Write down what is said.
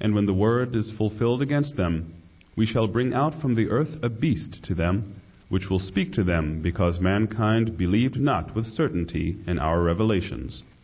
And when the word is fulfilled against them, we shall bring out from the earth a beast to them, which will speak to them, because mankind believed not with certainty in our revelations.